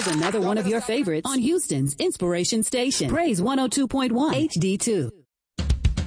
Here's another one of your favorites on Houston's Inspiration Station. Praise 102.1 HD2.